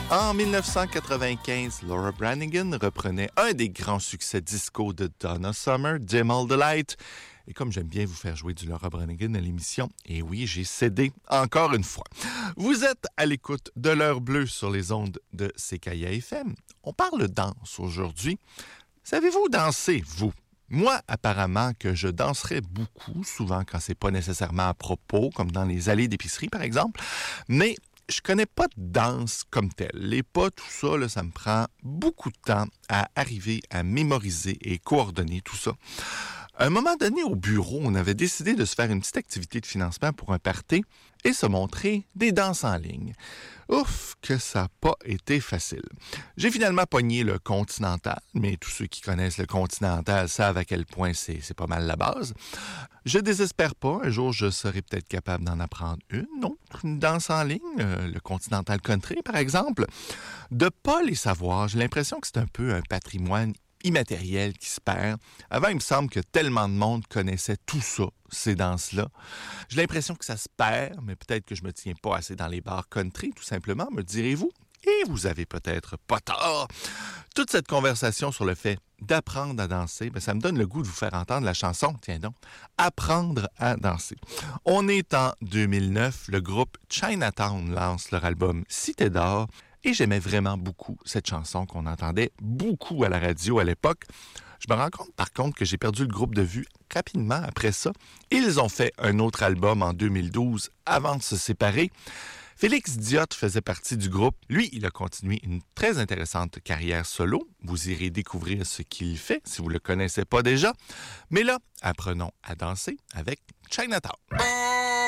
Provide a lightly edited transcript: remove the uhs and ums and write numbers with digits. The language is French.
En 1995, Laura Branigan reprenait un des grands succès disco de Donna Summer, Dim All the Light. Et comme j'aime bien vous faire jouer du Laura Branigan à l'émission, et oui, j'ai cédé encore une fois. Vous êtes à l'écoute de l'heure bleue sur les ondes de CKIA FM. On parle danse aujourd'hui. Savez-vous danser, vous? Moi, apparemment, que je danserais beaucoup, souvent quand c'est pas nécessairement à propos, comme dans les allées d'épicerie, par exemple, mais je connais pas de danse comme telle. Les pas, tout ça, là, ça me prend beaucoup de temps à arriver à mémoriser et coordonner tout ça. À un moment donné, au bureau, on avait décidé de se faire une petite activité de financement pour un party et se montrer des danses en ligne. Ouf, que ça n'a pas été facile. J'ai finalement pogné le continental, mais tous ceux qui connaissent le continental savent à quel point c'est pas mal la base. Je désespère pas, un jour je serai peut-être capable d'en apprendre une danse en ligne, le continental country par exemple. De pas les savoir, j'ai l'impression que c'est un peu un patrimoine immatériel qui se perd. Avant, il me semble que tellement de monde connaissait tout ça, ces danses-là. J'ai l'impression que ça se perd, mais peut-être que je me tiens pas assez dans les bars country, tout simplement, me direz-vous. Et vous avez peut-être pas tort. Toute cette conversation sur le fait d'apprendre à danser, ça me donne le goût de vous faire entendre la chanson, tiens donc, Apprendre à danser. On est en 2009, le groupe Chinatown lance leur album Cité d'or, et j'aimais vraiment beaucoup cette chanson qu'on entendait beaucoup à la radio à l'époque. Je me rends compte, par contre, que j'ai perdu le groupe de vue rapidement après ça. Ils ont fait un autre album en 2012 avant de se séparer. Félix Diot faisait partie du groupe. Lui, il a continué une très intéressante carrière solo. Vous irez découvrir ce qu'il fait si vous ne le connaissez pas déjà. Mais là, apprenons à danser avec Chinatown.